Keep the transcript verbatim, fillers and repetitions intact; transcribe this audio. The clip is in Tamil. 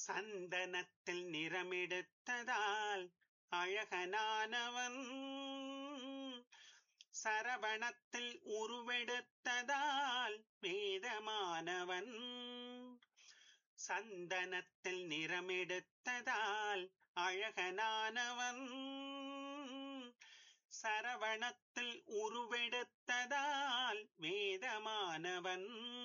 சந்தனத்தில் நிறமெடுத்ததால் அழகனானவன், சரவணத்தில் உருவெடுத்ததால் வேதமானவன். சந்தனத்தில் நிறமெடுத்ததால் அழகனானவன், சரவணத்தில் உருவெடுத்ததால் வேதமானவன்.